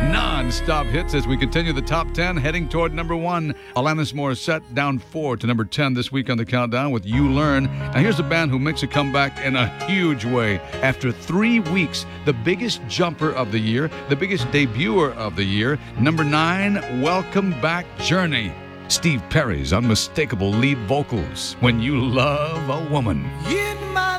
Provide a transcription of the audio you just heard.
Non-stop hits as we continue the top 10, heading toward number 1. Alanis Morissette down 4 to number 10 this week on the countdown with You Learn. Now here's a band who makes a comeback in a huge way. After 3 weeks, the biggest jumper of the year, the biggest debuter of the year, number 9, Welcome Back Journey. Steve Perry's unmistakable lead vocals, When You Love a Woman. In my